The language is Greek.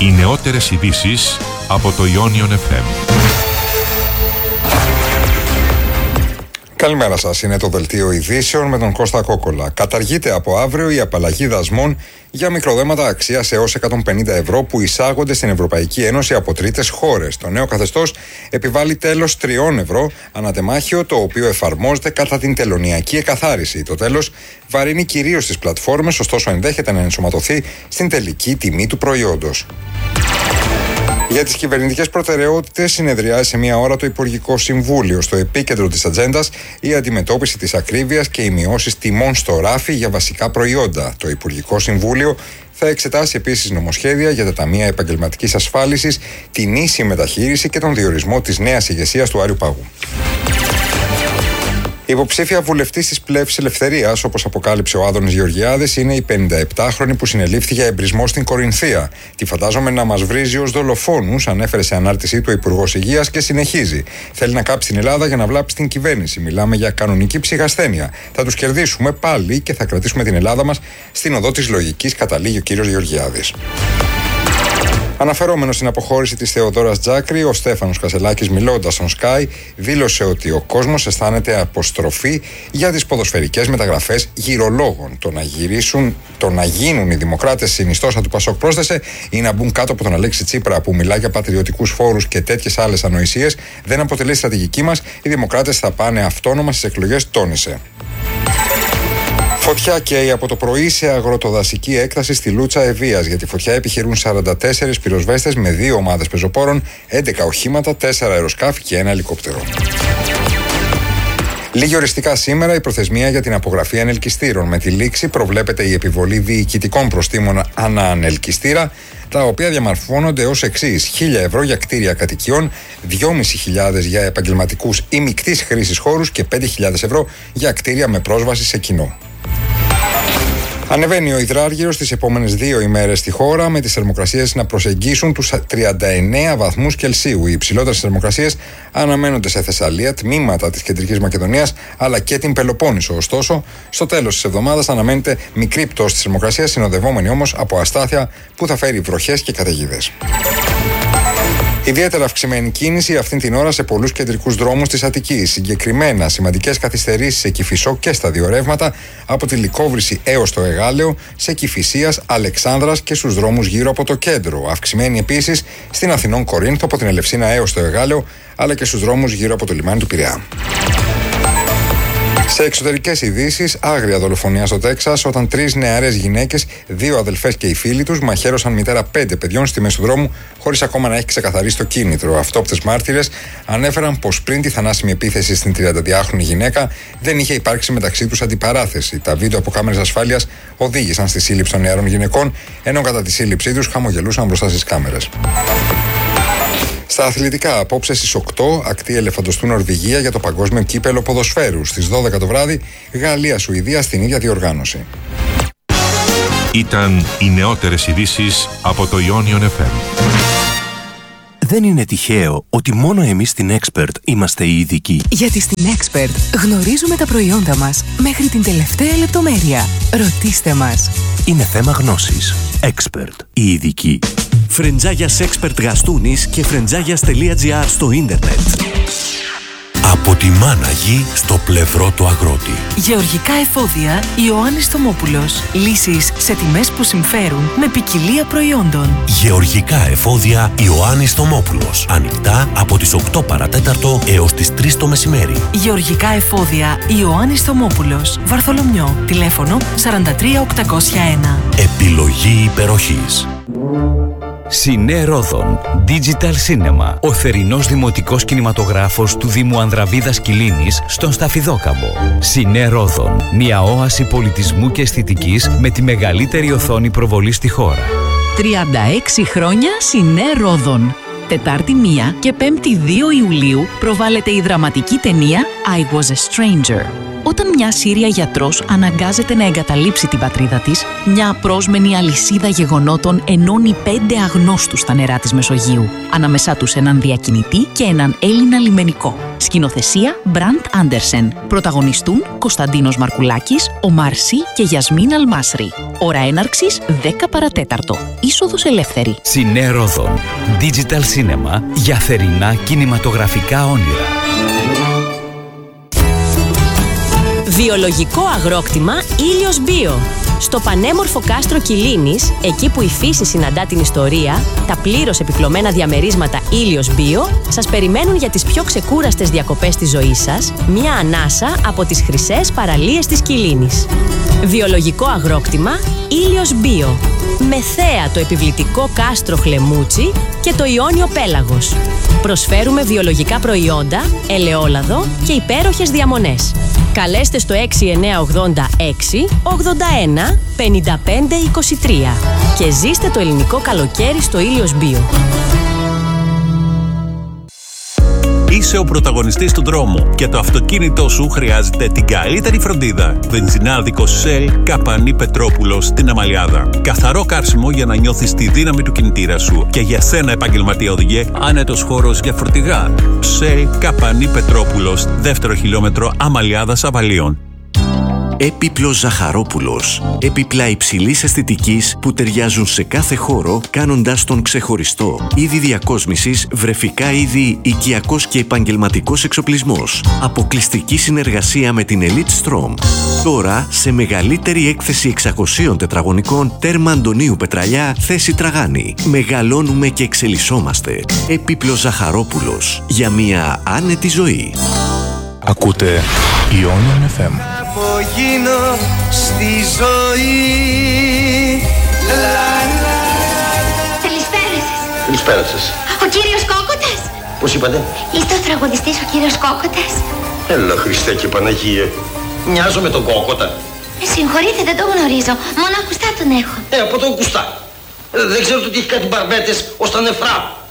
Οι νεότερες ειδήσεις από το Ionion FM. Καλημέρα σας, είναι το Δελτίο Ειδήσεων με τον Κώστα Κόκολα. Καταργείται από αύριο η απαλλαγή δασμών για μικροδέματα αξίας έως 150 ευρώ που εισάγονται στην Ευρωπαϊκή Ένωση από τρίτες χώρες. Το νέο καθεστώς επιβάλλει τέλος 3 ευρώ ανατεμάχιο, το οποίο εφαρμόζεται κατά την τελωνειακή εκαθάριση. Το τέλος βαρύνει κυρίως τις πλατφόρμες, ωστόσο ενδέχεται να ενσωματωθεί στην τελική τιμή του προϊόντος. Για τις κυβερνητικές προτεραιότητες συνεδριάζει σε μία ώρα το Υπουργικό Συμβούλιο. Στο επίκεντρο της ατζέντας η αντιμετώπιση της ακρίβειας και οι μειώσεις τιμών στο ράφι για βασικά προϊόντα. Το Υπουργικό Συμβούλιο θα εξετάσει επίσης νομοσχέδια για τα ταμεία επαγγελματικής ασφάλισης, την ίση μεταχείριση και τον διορισμό της νέας ηγεσίας του Άριου Πάγου. Η υποψήφια βουλευτής της Πλεύσης Ελευθερίας, όπως αποκάλυψε ο Άδωνης Γεωργιάδης, είναι η 57χρονη που συνελήφθη για εμπρισμό στην Κορινθία. Τη φαντάζομαι να μας βρίζει ως δολοφόνους, ανέφερε σε ανάρτησή του ο Υπουργός Υγείας και συνεχίζει. Θέλει να κάψει την Ελλάδα για να βλάψει την κυβέρνηση. Μιλάμε για κανονική ψυχασθένεια. Θα τους κερδίσουμε πάλι και θα κρατήσουμε την Ελλάδα μας στην οδό της λογικής, καταλήγει ο κύριος Γεωργιάδης. Αναφερόμενος στην αποχώρηση της Θεοδόρας Τζάκρη, ο Στέφανος Κασελάκης, μιλώντας στον Sky, δήλωσε ότι ο κόσμος αισθάνεται αποστροφή για τις ποδοσφαιρικές μεταγραφές γυρολόγων. Το να γίνουν οι δημοκράτες συνιστόσα του Πασόκ, πρόσθεσε, ή να μπουν κάτω από τον Αλέξη Τσίπρα που μιλά για πατριωτικούς φόρους και τέτοιες άλλες ανοησίες, δεν αποτελεί στρατηγική μας. Οι δημοκράτες θα πάνε αυτόνομα στις εκλογές, τόνισε. Φωτιά καίει από το πρωί σε αγροτοδασική έκταση στη Λούτσα Ευβοίας. Για τη φωτιά επιχειρούν 44 πυροσβέστες με 2 ομάδες πεζοπόρων, 11 οχήματα, 4 αεροσκάφη και 1 ελικόπτερο. Λίγη οριστικά σήμερα η προθεσμία για την απογραφή ανελκυστήρων. Με τη λήξη προβλέπεται η επιβολή διοικητικών προστίμων ανά ανελκυστήρα, τα οποία διαμορφώνονται ως εξής: 1.000 ευρώ για κτίρια κατοικιών, 2.500 για επαγγελματικούς ή μεικτής χρήσης χώρους και 5.000 ευρώ για κτίρια με πρόσβαση σε κοινό. Ανεβαίνει ο υδράργυρος τις επόμενες 2 ημέρες στη χώρα, με τις θερμοκρασίες να προσεγγίσουν τους 39 βαθμούς Κελσίου. Οι υψηλότερες θερμοκρασίες αναμένονται σε Θεσσαλία, τμήματα της Κεντρικής Μακεδονίας αλλά και την Πελοπόννησο. Ωστόσο, στο τέλος της εβδομάδας αναμένεται μικρή πτώση της θερμοκρασίας, συνοδευόμενη όμως από αστάθεια που θα φέρει βροχές και καταιγίδες. Ιδιαίτερα αυξημένη κίνηση αυτήν την ώρα σε πολλούς κεντρικούς δρόμους της Αττικής. Συγκεκριμένα, σημαντικές καθυστερήσεις σε Κηφισό και στα 2 ρεύματα, από τη Λυκόβρηση έως το Εγάλεο, σε Κηφισίας, Αλεξάνδρας και στους δρόμους γύρω από το κέντρο. Αυξημένη επίσης στην Αθηνών Κορίνθο, από την Ελευσίνα έως το Εγάλεο, αλλά και στους δρόμους γύρω από το λιμάνι του Πειραιά. Σε εξωτερικές ειδήσεις, άγρια δολοφονία στο Τέξας όταν 3 νεαρές γυναίκες, 2 αδελφές και οι φίλοι τους, μαχαίρωσαν μητέρα 5 παιδιών στη μέση του δρόμου, χωρίς ακόμα να έχει ξεκαθαρίσει το κίνητρο. Αυτόπτες μάρτυρες ανέφεραν πως πριν τη θανάσιμη επίθεση στην 32χρονη γυναίκα δεν είχε υπάρξει μεταξύ τους αντιπαράθεση. Τα βίντεο από κάμερες ασφάλειας οδήγησαν στη σύλληψη των νεαρών γυναικών, ενώ κατά τη σύλληψή τους χαμογελούσαν μπροστά στις κάμερες. Στα αθλητικά, απόψε στις 8, ακτή Ελεφαντοστού Νορβηγία για το Παγκόσμιο Κύπελλο Ποδοσφαίρου. Στις 12 το βράδυ, Γαλλία-Σουηδία στην ίδια διοργάνωση. Ήταν οι νεότερες ειδήσεις από το Ionion FM. Δεν είναι τυχαίο ότι μόνο εμείς στην Expert είμαστε οι ειδικοί. Γιατί στην Expert γνωρίζουμε τα προϊόντα μας μέχρι την τελευταία λεπτομέρεια. Ρωτήστε μας. Είναι θέμα γνώσης. Expert, οι ειδικοί. Φρεντζάγιας Expert Γαστούνης και φρεντζάγιας.gr στο ίντερνετ. Από τη μάνα γη στο πλευρό του αγρότη. Γεωργικά εφόδια Ιωάννης Θωμόπουλος. Λύσεις σε τιμές που συμφέρουν με ποικιλία προϊόντων. Γεωργικά εφόδια Ιωάννης Θωμόπουλος. Ανοιχτά από τις 8 παρατέταρτο έως τις 3 το μεσημέρι. Γεωργικά εφόδια Ιωάννης Θωμόπουλος. Βαρθολομιό. Τηλέφωνο 43801. Επιλογή υπεροχής. Σινέ Ρόδον Digital Cinema. Ο θερινός δημοτικός κινηματογράφος του Δήμου Ανδραβίδας Κιλίνης στον Σταφιδόκαμπο. Σινέ Ρόδον. Μια όαση πολιτισμού και αισθητικής με τη μεγαλύτερη οθόνη προβολή στη χώρα. 36 χρόνια Σινέ Ρόδον. Τετάρτη 1 και 5η 2 Ιουλίου προβάλλεται η δραματική ταινία I Was a Stranger. Όταν μια Σύρια γιατρός αναγκάζεται να εγκαταλείψει την πατρίδα της, μια απρόσμενη αλυσίδα γεγονότων ενώνει 5 αγνώστους στα νερά της Μεσογείου. Ανάμεσά τους έναν διακινητή και έναν Έλληνα λιμενικό. Σκηνοθεσία Μπραντ Άντερσεν. Πρωταγωνιστούν Κωνσταντίνος Μαρκουλάκης, Ομάρ Σι και Γιασμίν Αλμάσρη. Ώρα έναρξης 10 παρατέταρτο. Είσοδος ελεύθερη. Σινέ Ρόδον. Digital Cinema για θερινά κινηματογραφικά όνειρα. Βιολογικό αγρόκτημα Ήλιος Μπίο. Στο πανέμορφο κάστρο Κιλίνης, εκεί που η φύση συναντά την ιστορία, τα πλήρως επιπλωμένα διαμερίσματα Ήλιος Μπίο σας περιμένουν για τις πιο ξεκούραστες διακοπές της ζωής σας, μια ανάσα από τις χρυσές παραλίες της Κιλίνης. Βιολογικό αγρόκτημα Ήλιος Μπίο. Με θέα το επιβλητικό κάστρο Χλεμούτσι και το Ιόνιο Πέλαγος. Προσφέρουμε βιολογικά προϊόντα, ελαιόλαδο και υπέροχες διαμονές. Καλέστε στο 6986 81 55 23 και ζήστε το ελληνικό καλοκαίρι στο Ήλιος Μπίο. Είσαι ο πρωταγωνιστής του δρόμου και το αυτοκίνητό σου χρειάζεται την καλύτερη φροντίδα. Βενζινάδικο Shell Καπανή Πετρόπουλος στην Αμαλιάδα. Καθαρό καύσιμο για να νιώθεις τη δύναμη του κινητήρα σου. Και για σένα, επαγγελματία οδηγέ, άνετος χώρος για φορτηγά. Shell Καπανή Πετρόπουλος, 2ο χιλιόμετρο Αμαλιάδας Αβαλίων. Έπιπλος Ζαχαρόπουλος. Έπιπλα υψηλής αισθητικής που ταιριάζουν σε κάθε χώρο, κάνοντάς τον ξεχωριστό. Είδη διακόσμησης, βρεφικά είδη, οικιακός και επαγγελματικός εξοπλισμός. Αποκλειστική συνεργασία με την Elite Strom. Τώρα σε μεγαλύτερη έκθεση 600 τετραγωνικών, τέρμα Αντωνίου Πετραλιά, θέση Τραγάνη. Μεγαλώνουμε και εξελισσόμαστε. Έπιπλος Ζαχαρόπουλος. Για μια άνετη ζωή. Ακούτε Ionian FM. Απογίνω στη ζωή. Καλησπέρα σας. Καλησπέρα σας. Ο κύριος Κόκοτας. Πώς είπατε? Είστε ο τραγουδιστής ο κύριος Κόκοτας? Έλα Χριστέ και Παναγίε. Μοιάζω με τον Κόκοτα. Με συγχωρείτε, δεν τον γνωρίζω. Μόνο ακουστά τον έχω. Από τον Κουστά. Δεν ξέρω ότι έχει κάτι μπαρμπέτες ως τα νεφρά.